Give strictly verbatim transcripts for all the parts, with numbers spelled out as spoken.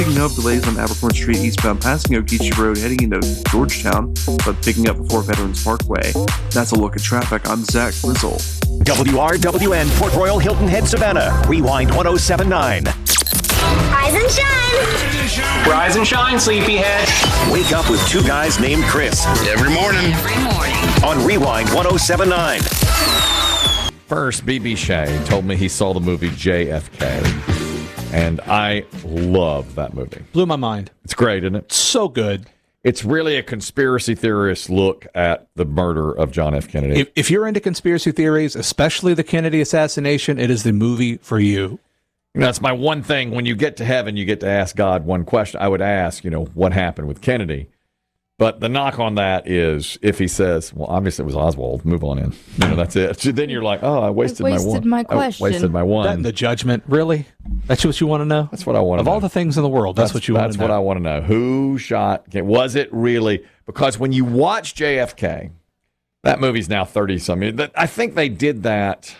Picking up delays on Abercorn Street eastbound passing Okeechee Road heading into Georgetown, but picking up before Veterans Parkway. That's a look at traffic. I'm Zach Grizzle. W R W N, Port Royal, Hilton Head, Savannah. Rewind one oh seven point nine. Rise and shine. Rise and shine, sleepyhead. Wake up with two guys named Chris. Every morning. Every morning. On Rewind one oh seven point nine. First, B B Shea told me he saw the movie J F K, and I love that movie. Blew my mind. It's great, isn't it? So good. It's really a conspiracy theorist look at the murder of John F. Kennedy. If, if you're into conspiracy theories, especially the Kennedy assassination, it is the movie for you. You know, that's my one thing. When you get to heaven, you get to ask God one question. I would ask, you know, what happened with Kennedy? But the knock on that is if he says, well, obviously it was Oswald, move on in. You know, that's it. So then you're like, oh, I wasted, I wasted my one. my question. I wasted my one. That and the judgment, really? That's what you want to know? That's what I want to of know. Of all the things in the world, that's, that's what you want to know. That's what I want to know. Who shot? Was it really? Because when you watch J F K, that movie's now thirty-something. I think they did that.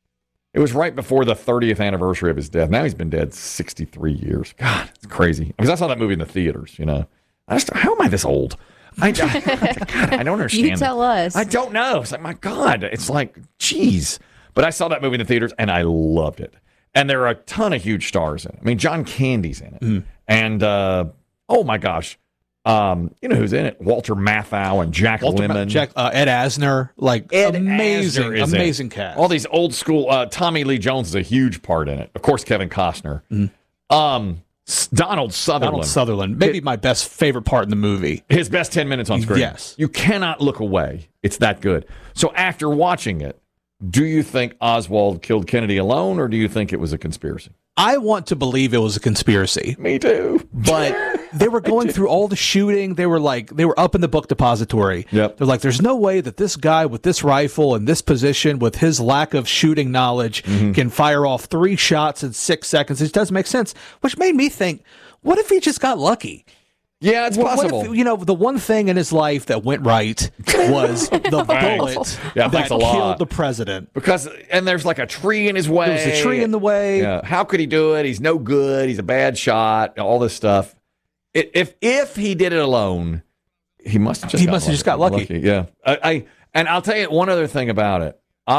It was right before the thirtieth anniversary of his death. Now he's been dead sixty-three years. God, it's crazy. Because I saw that movie in the theaters, you know. I just, how am I this old? I, I, God, I don't understand. You tell it. us. I don't know. It's like, my God, it's like, geez. But I saw that movie in the theaters, and I loved it. And there are a ton of huge stars in it. I mean, John Candy's in it. Mm. And, uh, oh, my gosh. Um, you know who's in it? Walter Matthau and Jack Walter Lemmon. Ma- Jack, uh, Ed Asner. Like, Ed amazing, Asner is amazing in. cast. All these old school. Uh, Tommy Lee Jones is a huge part in it. Of course, Kevin Costner. Mm. Um, Donald Sutherland. Donald Sutherland. Maybe it, my best favorite part in the movie. His best ten minutes on screen. Yes. You cannot look away. It's that good. So after watching it, do you think Oswald killed Kennedy alone, or do you think it was a conspiracy? I want to believe it was a conspiracy. Me too. But they were going through all the shooting. They were like, they were up in the book depository. Yep. They're like, there's no way that this guy with this rifle and this position with his lack of shooting knowledge mm-hmm. can fire off three shots in six seconds. It doesn't make sense, which made me think, what if he just got lucky? Yeah, it's what, possible. What if, you know, the one thing in his life that went right was the bullet yeah, that a killed lot. the president. Because and there's like a tree in his way. There's a tree in the way. Yeah. How could he do it? He's no good. He's a bad shot. All this stuff. It, if if he did it alone, he must have just he got must have lucky. just got lucky. lucky. Yeah. I, I and I'll tell you one other thing about it.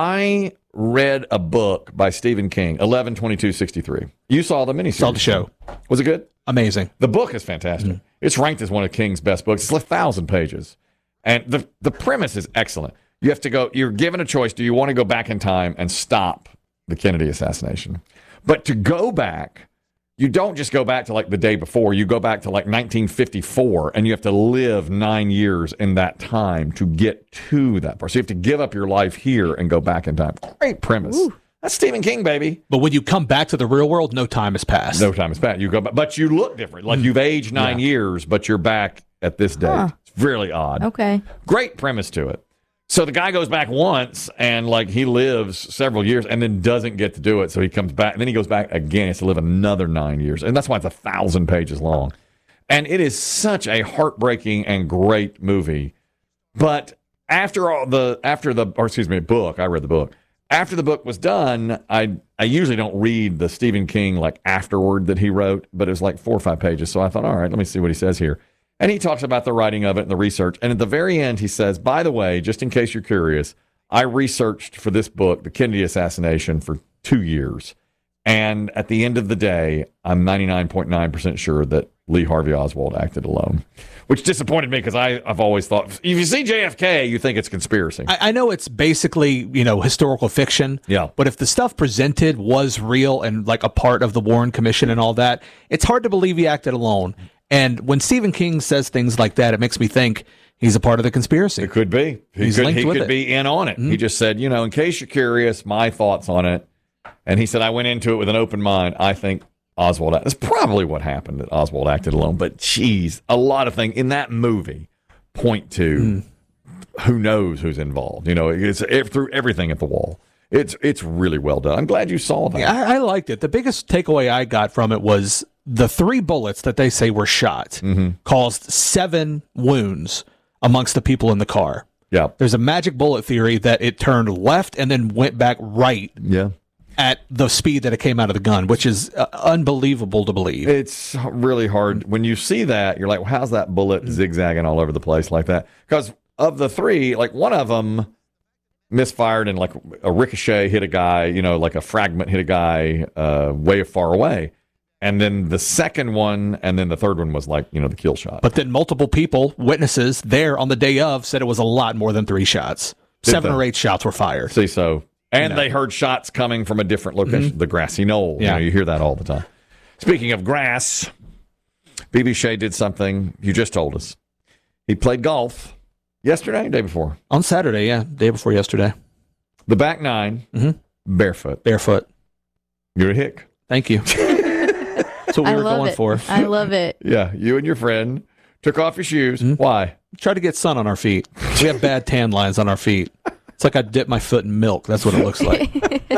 I read a book by Stephen King, eleven twenty-two sixty-three. You saw the miniseries. Saw the show. Was it good? Amazing. The book is fantastic. Mm-hmm. It's ranked as one of King's best books. It's like a thousand pages. And the, the premise is excellent. You have to go, you're given a choice. Do you want to go back in time and stop the Kennedy assassination? But to go back, you don't just go back to like the day before. You go back to like nineteen fifty-four, and you have to live nine years in that time to get to that part. So you have to give up your life here and go back in time. Great premise. Ooh. That's Stephen King, baby. But when you come back to the real world, no time has passed. No time has passed. You go back, but you look different. Like you've aged nine yeah. years, but you're back at this date. Huh. It's really odd. Okay. Great premise to it. So the guy goes back once, and like he lives several years, and then doesn't get to do it. So he comes back, and then he goes back again. He has to live another nine years, and that's why it's a thousand pages long. And it is such a heartbreaking and great movie. But after all the after the or excuse me, book. I read the book. After the book was done, I I usually don't read the Stephen King like afterword that he wrote, but it was like four or five pages. So I thought, all right, let me see what he says here. And he talks about the writing of it and the research. And at the very end, he says, by the way, just in case you're curious, I researched for this book, The Kennedy Assassination, for two years. And at the end of the day, I'm ninety-nine point nine percent sure that Lee Harvey Oswald acted alone, which disappointed me because I've always thought, if you see J F K, you think it's conspiracy. I, I know it's basically, you know, historical fiction. Yeah. But if the stuff presented was real and like a part of the Warren Commission and all that, it's hard to believe he acted alone. And when Stephen King says things like that, it makes me think he's a part of the conspiracy. It could be. He He's could, linked he with could it. be in on it. Mm-hmm. He just said, you know, in case you're curious, my thoughts on it. And he said, I went into it with an open mind. I think Oswald, that's probably what happened, that Oswald acted alone. But, geez, a lot of things in that movie point to mm. who knows who's involved. You know, it's it, through everything at the wall. It's it's really well done. I'm glad you saw that. Yeah, I, I liked it. The biggest takeaway I got from it was the three bullets that they say were shot mm-hmm. caused seven wounds amongst the people in the car. Yeah. There's a magic bullet theory that it turned left and then went back right. Yeah. at the speed that it came out of the gun, which is uh, unbelievable to believe. It's really hard. When you see that, you're like, well, how's that bullet zigzagging all over the place like that? Because of the three, like one of them misfired and like a ricochet hit a guy, you know, like a fragment hit a guy uh, way far away. And then the second one, and then the third one was like, you know, the kill shot. But then multiple people, witnesses there on the day of, said it was a lot more than three shots. Did Seven they? or eight shots were fired. See, so, and No. they heard shots coming from a different location, Mm-hmm. the grassy knoll. Yeah. You know, you hear that all the time. Speaking of grass, B B Shea did something you just told us. He played golf yesterday, day before. On Saturday, yeah, day before yesterday. The back 9 Mhm. barefoot. Barefoot. You're a hick. Thank you. That's what we I were love going it. for. I love it. Yeah, you and your friend took off your shoes. Mm-hmm. Why? Try to get sun on our feet. We have bad tan lines on our feet. It's like I dipped my foot in milk. That's what it looks like.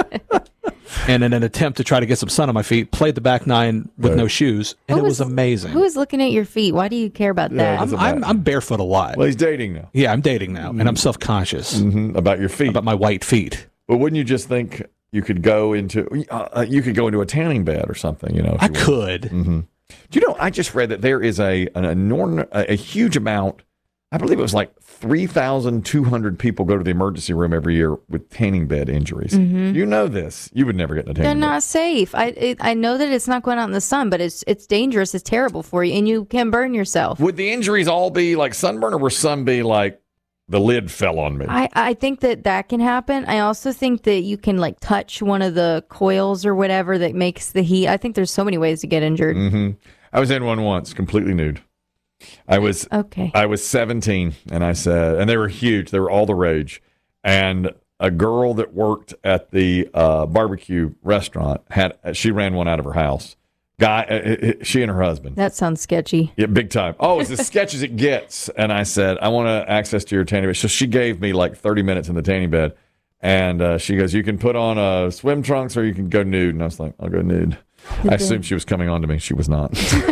And in an attempt to try to get some sun on my feet, played the back nine with no shoes, and Who it was is- amazing. Who is looking at your feet? Why do you care about Yeah, that? it I'm, doesn't I'm, matter. I'm barefoot a lot. Well, he's dating now. Yeah, I'm dating now, and I'm self-conscious Mhm, about your feet. about my white feet. But wouldn't you just think you could go into uh, you could go into a tanning bed or something? You know, if I you wanted. could. Mm-hmm. Do you know? I just read that there is a an enormous, a, a huge amount. I believe it was like three thousand two hundred people go to the emergency room every year with tanning bed injuries. You know this. You would never get in a They're tanning bed. not safe. I it, I know that it's not going out in the sun, but it's it's dangerous. It's terrible for you, and you can burn yourself. Would the injuries all be like sunburn, or were some be like the lid fell on me? I, I think that that can happen. I also think that you can like touch one of the coils or whatever that makes the heat. I think there's so many ways to get injured. Mm-hmm. I was in one once, completely nude. I was Okay. I was seventeen, and I said, and they were huge. They were all the rage. And a girl that worked at the uh, barbecue restaurant had she ran one out of her house. Guy, uh, she and her husband. That sounds sketchy. Yeah, big time. Oh, it's as sketch as it gets. And I said, I want to access to your tanning bed. So she gave me like thirty minutes in the tanning bed. And uh, she goes, you can put on uh, swim trunks or you can go nude. And I was like, I'll go nude. I assumed she was coming on to me. She was not.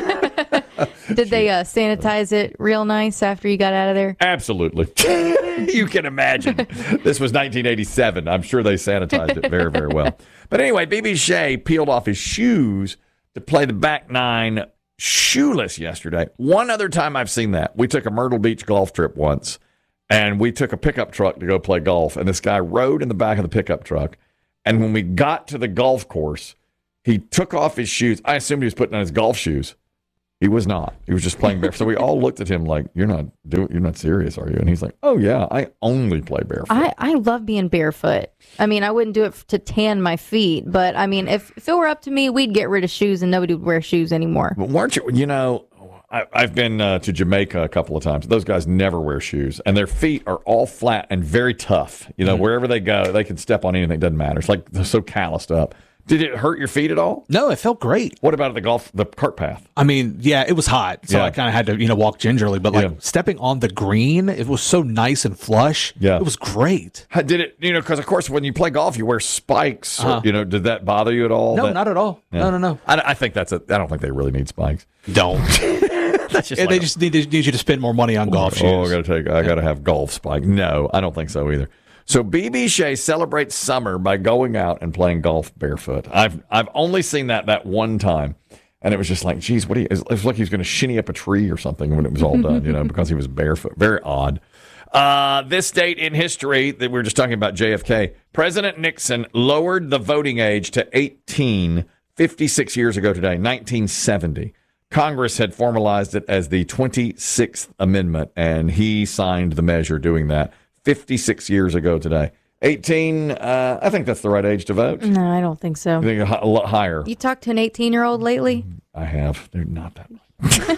Did they uh, sanitize it real nice after you got out of there? Absolutely. You can imagine. This was nineteen eighty-seven. I'm sure they sanitized it very, very well. But anyway, B B Shea peeled off his shoes to play the back nine shoeless yesterday. One other time I've seen that. We took a Myrtle Beach golf trip once, and we took a pickup truck to go play golf, and this guy rode in the back of the pickup truck. And when we got to the golf course, he took off his shoes. I assumed he was putting on his golf shoes. He was not. He was just playing barefoot. So we all looked at him like, "You're not doing. You're not serious, are you?" And he's like, "Oh yeah, I only play barefoot." I, I love being barefoot. I mean, I wouldn't do it f- to tan my feet, but I mean, if, if it were up to me, we'd get rid of shoes and nobody would wear shoes anymore. But weren't you? You know, I, I've been uh, to Jamaica a couple of times. Those guys never wear shoes, and their feet are all flat and very tough. You know, Mm-hmm. wherever they go, they can step on anything. Doesn't matter. It's like they're so calloused up. Did it hurt your feet at all? No, it felt great. What about the golf, the cart path? I mean, yeah, it was hot, so Yeah. I kind of had to, you know, walk gingerly. But like Yeah. stepping on the green, it was so nice and flush. Yeah. It was great. How, did it? You know, because of course, when you play golf, you wear spikes. Or, Uh-huh. you know, did that bother you at all? No, That- not at all. Yeah. No, no, no. I, I think that's a. I don't think they really need spikes. Don't. That's just. Yeah, like they a- just need, to, need you to spend more money on golf Oh, I shoes. got to take. I got to have golf spike. No, I don't think so either. So B B Shea celebrates summer by going out and playing golf barefoot. I've I've only seen that that one time, and it was just like, geez, what do you? It was like he was going to shinny up a tree or something when it was all done, you know, because he was barefoot. Very odd. Uh, this date in history that we were just talking about, J F K. President Nixon lowered the voting age to eighteen fifty-six years ago today, nineteen seventy. Congress had formalized it as the twenty-sixth Amendment, and he signed the measure doing that fifty-six years ago today. eighteen, uh, I think that's the right age to vote. I No, I don't think so. think a, hi- a lot higher. You talked to an eighteen-year-old lately? I have. They're not that much.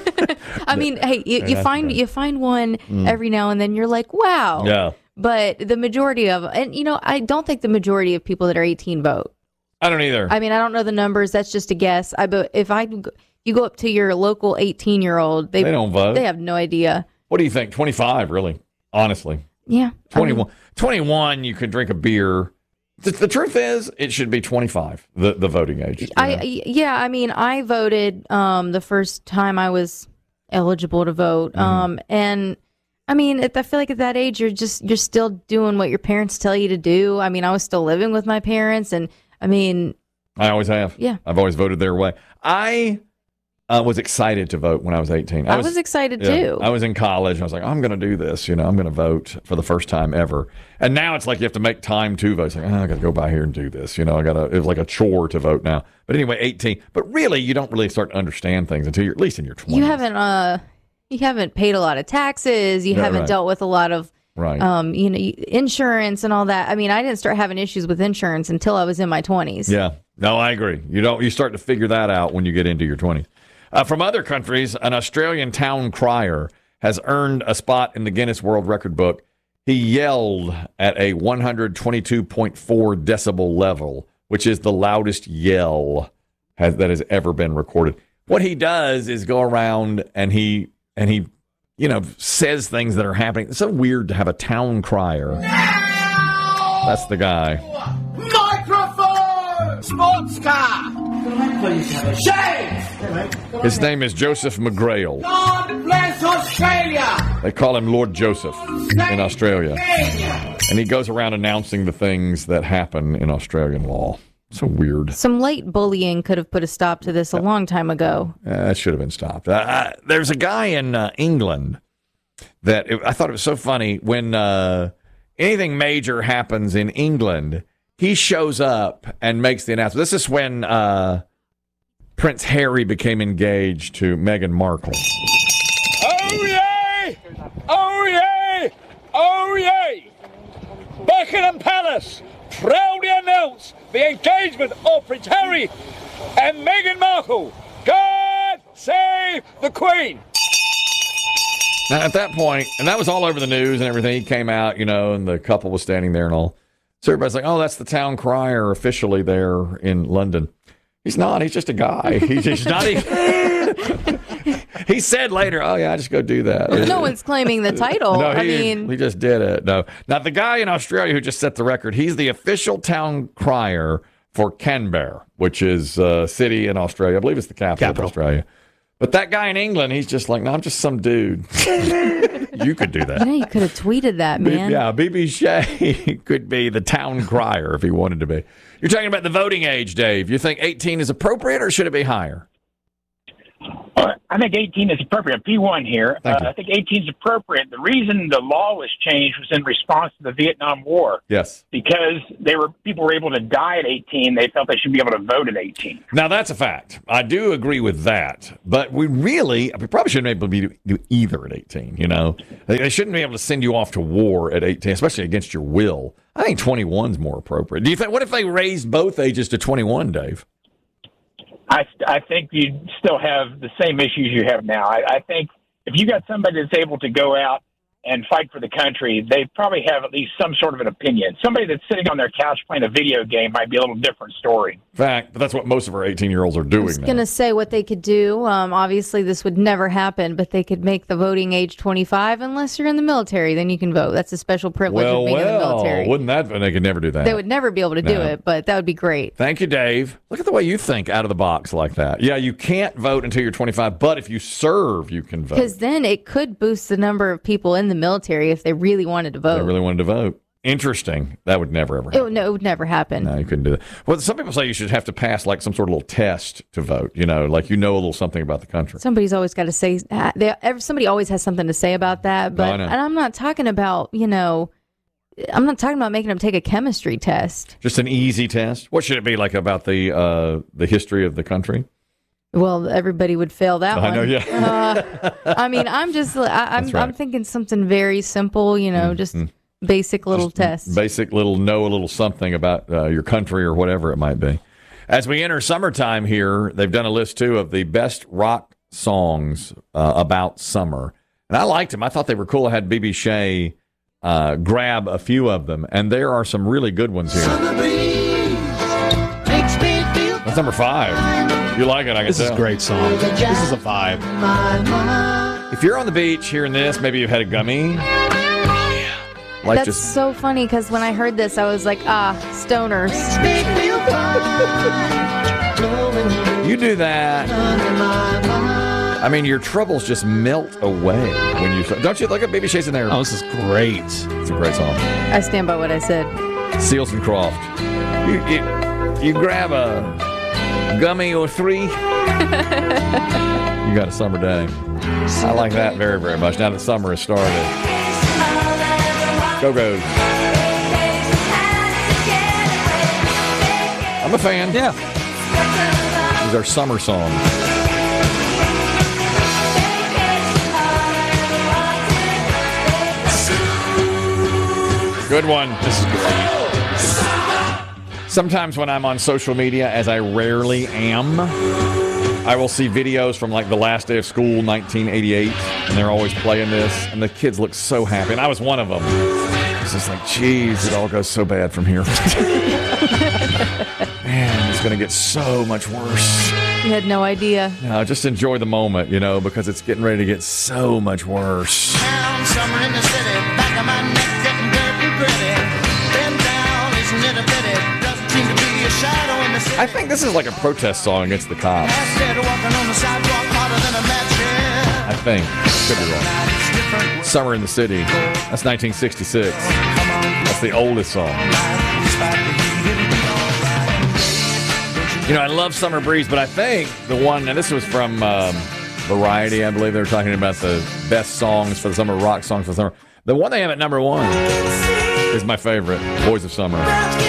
I mean, hey, you, you that's find right. you find one every now and then. You're like, wow. Yeah. But the majority of, and you know, I don't think the majority of people that are eighteen vote. I don't either. I mean, I don't know the numbers. That's just a guess. I but if I go- you go up to your local eighteen-year-old, they They don't vote. They have no idea. What do you think? twenty-five, really? Honestly. Yeah, I mean, twenty-one. twenty-one, you could drink a beer. The, the truth is, it should be twenty-five, the, the voting age. you I know? yeah, I mean, I voted um, the first time I was eligible to vote, Mm-hmm. um, and I mean, at, I feel like at that age, you're just you're still doing what your parents tell you to do. I mean, I was still living with my parents, and I mean, I always have. Yeah. I've always voted their way. I uh, was excited to vote when I was eighteen. I was, I was excited yeah, too. I was in college. I was like, I'm going to do this. You know, I'm going to vote for the first time ever. And now it's like you have to make time to vote. It's like, oh, I got to go by here and do this. You know, I got to, it was like a chore to vote now. But anyway, eighteen. But really, you don't really start to understand things until you're at least in your twenties. You haven't, uh, you haven't paid a lot of taxes. You Yeah, haven't right. dealt with a lot of, Right. um, you know, insurance and all that. I mean, I didn't start having issues with insurance until I was in my twenties. Yeah. No, I agree. You don't. You start to figure that out when you get into your twenties. Uh, from other countries, an Australian town crier has earned a spot in the Guinness World Record book. He yelled at a one hundred twenty-two point four decibel level, which is the loudest yell has, that has ever been recorded. What he does is go around and he and he, you know, says things that are happening. It's so weird to have a town crier. That's the guy. Microphone! Sports car! Shades! His name is Joseph McGrail. God bless Australia! They call him Lord Joseph in Australia. And he goes around announcing the things that happen in Australian law. So weird. Some late bullying could have put a stop to this a long time ago. Uh, that should have been stopped. Uh, there's a guy in uh, England that it, I thought it was so funny when uh, anything major happens in England, he shows up and makes the announcement. This is when uh, Prince Harry became engaged to Meghan Markle. Oh yay! Oh yay! Oh yay! Buckingham Palace proudly announce the engagement of Prince Harry and Meghan Markle. God save the Queen! Now, at that point, and that was all over the news and everything, he came out, you know, and the couple was standing there and all. So everybody's like, oh, that's the town crier officially there in London. He's not. He's just a guy. He's just not even... He said later, oh, yeah, I just go do that. No one's claiming the title. No, he, I mean, he just did it. No. Now, the guy in Australia who just set the record, he's the official town crier for Canberra, which is a city in Australia. I believe it's the capital, Capital. of Australia. But that guy in England, he's just like, no, I'm just some dude. You could do that. you know, you could have tweeted that, B- man. Yeah, B B Shea could be the town crier if he wanted to be. You're talking about the voting age, Dave. You think eighteen is appropriate or should it be higher? Uh, I think eighteen is appropriate. P one here. Uh, Thank you. I think eighteen is appropriate. The reason the law was changed was in response to the Vietnam War. Yes. Because they were people were able to die at eighteen. They felt they should be able to vote at eighteen. Now, that's a fact. I do agree with that. But we really, we probably shouldn't be able to be, do either at eighteen, you know? They, they shouldn't be able to send you off to war at eighteen, especially against your will. I think twenty-one is more appropriate. Do you think, what if they raised both ages to twenty-one, Dave? I, I think you still have the same issues you have now. I, I think if you got somebody that's able to go out and fight for the country, they probably have at least some sort of an opinion. Somebody that's sitting on their couch playing a video game might be a little different story. Fact, but that's what most of our eighteen-year-olds are I doing was now. going to say what they could do. Um, obviously, this would never happen, but they could make the voting age twenty-five unless you're in the military. Then you can vote. That's a special privilege well, of being in the well, military. wouldn't that, they could never do that. They would never be able to do No. it, but that would be great. Thank you, Dave. Look at the way you think out of the box like that. Yeah, you can't vote until you're twenty-five, but if you serve, you can vote. Because then it could boost the number of people in the military if they really wanted to vote. They really wanted to vote. Interesting. That would never, ever It happen. would, no, it would never happen. No, you couldn't do that. Well, some people say you should have to pass like some sort of little test to vote, you know, like you know a little something about the country. Somebody's always got to say, uh, they, ev- somebody always has something to say about that. No, I But know. and I'm not talking about, you know, I'm not talking about making them take a chemistry test. Just an easy test. What should it be like about the uh, the history of the country? Well, everybody would fail that I one. know, yeah. Uh, I mean, I'm just, I, I'm, That's right. I'm thinking something very simple, you know, just basic little tests. Basic little know a little something about uh, your country or whatever it might be. As we enter summertime here, they've done a list too of the best rock songs uh, about summer, and I liked them. I thought they were cool. I had B B Shea uh, grab a few of them, and there are some really good ones here. That's number five. You like it? I can This is tell. a great song. This is a vibe. If you're on the beach hearing this, maybe you've had a gummy. Like That's just so funny because when I heard this, I was like, ah, stoners. you do that. I mean, your troubles just melt away when you don't you look at Baby Shea's in there. Oh, this is great. It's a great song. I stand by what I said. Seals and Croft. You, you, you grab a gummy or three, you got a summer day. I like that very, very much. Now that summer has started. Go Go's. I'm a fan. Yeah. These are summer songs. Good one. This is good. Sometimes when I'm on social media, as I rarely am, I will see videos from like the last day of school, nineteen eighty-eight, and they're always playing this, and the kids look so happy, and I was one of them. It's just like, geez, it all goes so bad from here. Man, it's going to get so much worse. You had no idea. No, just enjoy the moment, you know, because it's getting ready to get so much worse. Summer in the city, back of my neck getting dirt and gritty. Been down, isn't it a pity? Doesn't seem to be a shadow in the city. I think this is like a protest song against the cops. Walking on the sidewalk harder than a match. I think. Could be wrong. Summer in the City. That's nineteen sixty-six. That's the oldest song. You know, I love Summer Breeze, but I think the one, and this was from um, Variety, I believe they were talking about the best songs for the summer, rock songs for the summer. The one they have at number one is my favorite, Boys of Summer.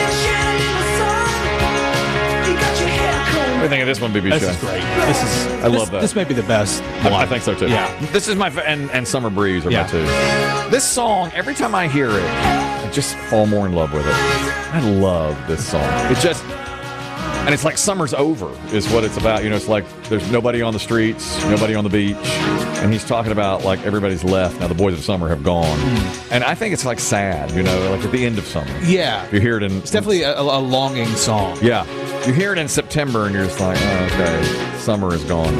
What do you think of this one, B B This Show? is great. This is. I love this, that. This may be the best. Well, I think so too. Yeah. This is my fa- and and Summer Breeze are Yeah. my two. This song, every time I hear it, I just fall more in love with it. I love this song. It's just, and it's like summer's over is what it's about. You know, it's like there's nobody on the streets, nobody on the beach, and he's talking about like everybody's left now. The boys of summer have gone, and I think it's like sad. You know, like at the end of summer. Yeah. You hear it in. It's definitely a, a longing song. Yeah. You hear it in September and you're just like, oh, okay, summer is gone.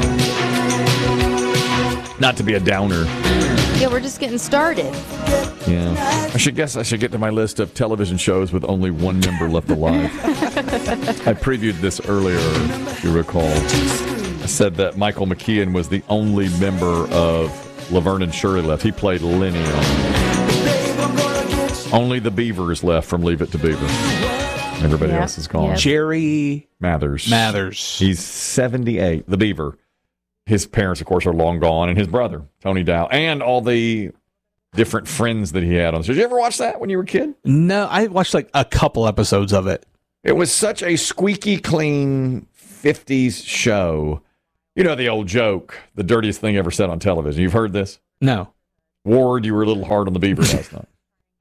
Not to be a downer. Yeah, we're just getting started. Yeah. I should guess I should get to my list of television shows with only one member left alive. I previewed this earlier, if you recall. I said that Michael McKeon was the only member of Laverne and Shirley left. He played Lenny on it. Only the Beaver is left from Leave It to Beaver. Everybody Yeah. else is gone. Yeah. Jerry Mathers. Mathers. He's seventy-eight. The Beaver. His parents, of course, are long gone, and his brother, Tony Dow, and all the different friends that he had on. So did you ever watch that when you were a kid? No, I watched like a couple episodes of it. It was such a squeaky clean fifties show. You know the old joke, the dirtiest thing ever said on television. You've heard this? No. Ward, you were a little hard on the Beaver last night.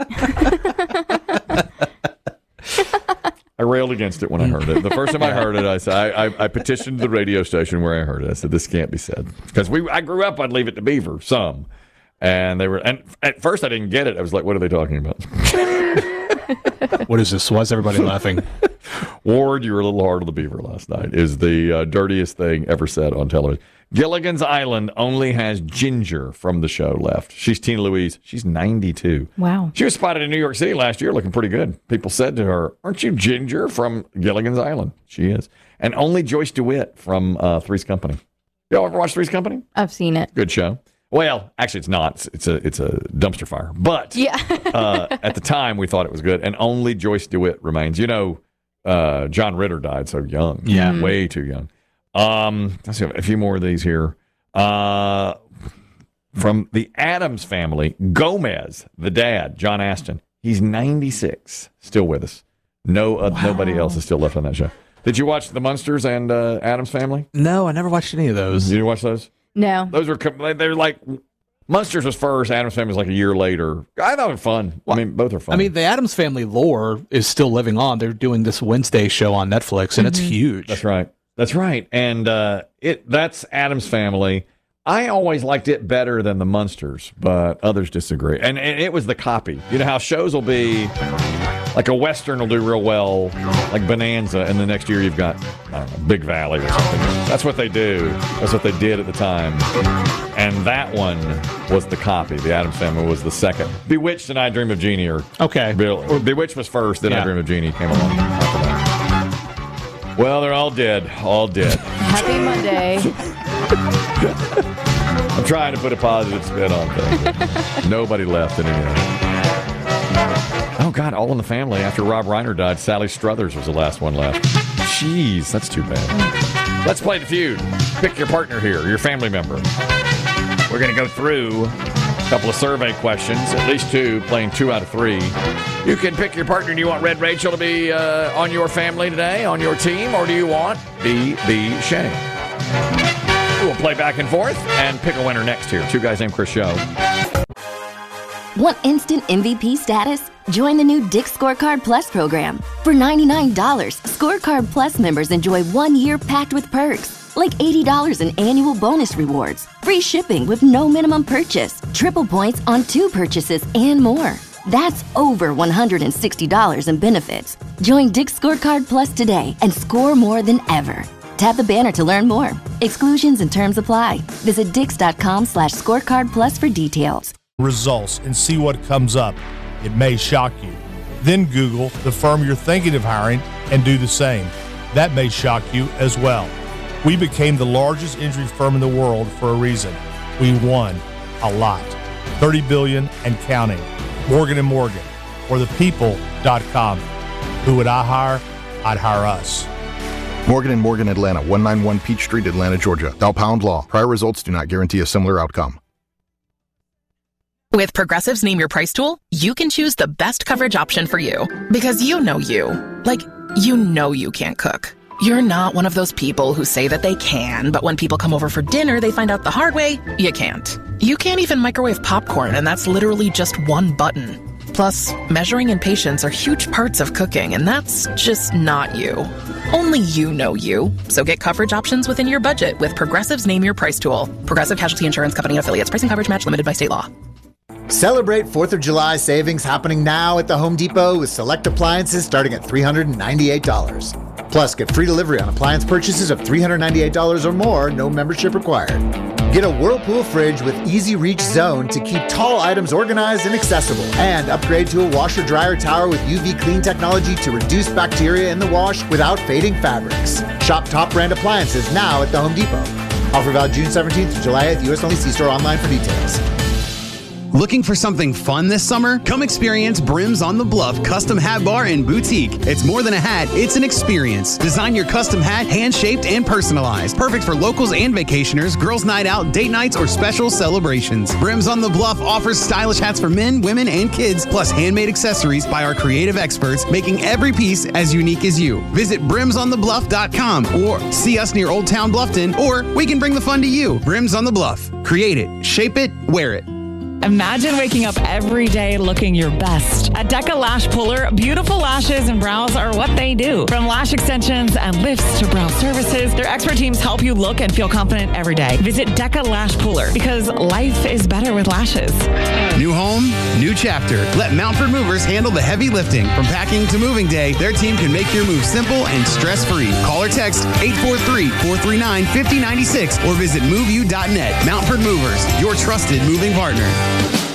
I railed against it when I heard it. The first time I heard it, I said I, I, I petitioned the radio station where I heard it. I said this can't be said because we. I grew up. I'd Leave It to Beaver some, and they were. And at first, I didn't get it. I was like, "What are they talking about?" What is this? Why is everybody laughing? Ward, you were a little hard on the Beaver last night. Is the uh, dirtiest thing ever said on television. Gilligan's Island only has Ginger from the show left. She's Tina Louise. She's ninety-two. Wow. She was spotted in New York City last year looking pretty good. People said to her, aren't you Ginger from Gilligan's Island? She is. And only Joyce DeWitt from uh, Three's Company. Y'all ever watch Three's Company? I've seen it. Good show. Well, actually, it's not. It's, it's a it's a dumpster fire. But Yeah. uh, at the time, we thought it was good. And only Joyce DeWitt remains. You know, uh, John Ritter died so young. Yeah. Mm-hmm. Way too young. Um, let's see a few more of these here. Uh, from the Addams Family, Gomez, the dad, John Aston, he's ninety-six, still with us. No, uh, Wow. nobody else is still left on that show. Did you watch The Munsters and uh, Addams Family? No, I never watched any of those. Did you watch those? No. Those were com- they're like Munsters was first, Addams Family was like a year later. I thought it was fun. I mean, both are fun. I mean, the Addams Family lore is still living on. They're doing this Wednesday show on Netflix, and it's huge. That's right. That's right. And uh, it that's Addams Family. I always liked it better than the Munsters, but others disagree. And, and it was the copy. You know how shows will be like a Western will do real well, like Bonanza, and the next year you've got, I don't know, Big Valley or something. That's what they do. That's what they did at the time. And that one was the copy. The Addams Family was the second. Bewitched and I Dream of Jeannie are Okay. Bill, Bewitched was first, then I Yeah. Dream of Jeannie came along after that. Well, they're all dead. All dead. Happy Monday. I'm trying to put a positive spin on things. Nobody left in any of it. Oh, God, All in the Family. After Rob Reiner died, Sally Struthers was the last one left. Jeez, that's too bad. Let's play the feud. Pick your partner here, your family member. We're going to go through a couple of survey questions, at least two, playing two out of three. You can pick your partner. Do you want Red Rachel to be uh, on your family today, on your team, or do you want B B Shane? We'll play back and forth and pick a winner next here. Two Guys Named Chris show. Want instant M V P status? Join the new Dick's Scorecard Plus program. For ninety-nine dollars, Scorecard Plus members enjoy one year packed with perks, like eighty dollars in annual bonus rewards, free shipping with no minimum purchase, triple points on two purchases, and more. That's over one hundred sixty dollars in benefits. Join Dick's Scorecard Plus today and score more than ever. Tap the banner to learn more. Exclusions and terms apply. Visit dix.com slash scorecard plus for details. Results and see what comes up. It may shock you. Then Google the firm you're thinking of hiring and do the same. That may shock you as well. We became the largest injury firm in the world for a reason. We won a lot. thirty billion dollars and counting. Morgan and Morgan, or the people dot com. Who would I hire? I'd hire us. Morgan and Morgan Atlanta, one ninety-one Peach Street, Atlanta, Georgia. Thou Pound Law. Prior results do not guarantee a similar outcome. With Progressive's Name Your Price tool, you can choose the best coverage option for you. Because you know you. Like, you know you can't cook. You're not one of those people who say that they can, but when people come over for dinner, they find out the hard way, you can't. You can't even microwave popcorn, and that's literally just one button. Plus, measuring and patience are huge parts of cooking, and that's just not you. Only you know you. So get coverage options within your budget with Progressive's Name Your Price tool. Progressive Casualty Insurance Company and affiliates. Pricing coverage match limited by state law. Celebrate fourth of July savings happening now at the Home Depot with select appliances starting at three hundred ninety-eight dollars. Plus, get free delivery on appliance purchases of three hundred ninety-eight dollars or more, no membership required. Get a Whirlpool fridge with Easy Reach Zone to keep tall items organized and accessible. And upgrade to a washer-dryer tower with U V clean technology to reduce bacteria in the wash without fading fabrics. Shop top brand appliances now at the Home Depot. Offer valid June seventeenth to July eighth, U S only. See store online for details. Looking for something fun this summer? Come experience Brims on the Bluff Custom Hat Bar and Boutique. It's more than a hat, it's an experience. Design your custom hat, hand-shaped and personalized. Perfect for locals and vacationers, girls' night out, date nights, or special celebrations. Brims on the Bluff offers stylish hats for men, women, and kids, plus handmade accessories by our creative experts, making every piece as unique as you. Visit brims on the bluff dot com or see us near Old Town Bluffton, or we can bring the fun to you. Brims on the Bluff. Create it, shape it, wear it. Imagine waking up every day looking your best. At Deca Lash Puller, beautiful lashes and brows are what they do. From lash extensions and lifts to brow services, their expert teams help you look and feel confident every day. Visit Deca Lash Puller because life is better with lashes. New home, new chapter. Let Mountford Movers handle the heavy lifting. From packing to moving day, their team can make your move simple and stress-free. Call or text eight four three, four three nine, five zero nine six or visit move you dot net. Mountford Movers, your trusted moving partner.